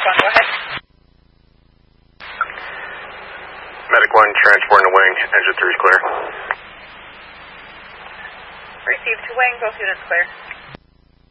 Marathon, go ahead. Medic 1, transporting to wing, engine 3 is clear. Received to wing, both units clear.